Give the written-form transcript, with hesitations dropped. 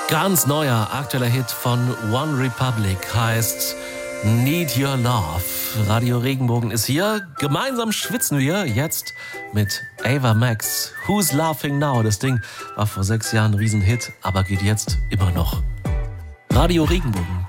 Ganz neuer, aktueller Hit von One Republic heißt Need Your Love. Radio Regenbogen ist hier. Gemeinsam schwitzen wir jetzt mit Ava Max. Who's Laughing Now? Das Ding war vor 6 Jahren ein Riesenhit, aber geht jetzt immer noch. Radio Regenbogen.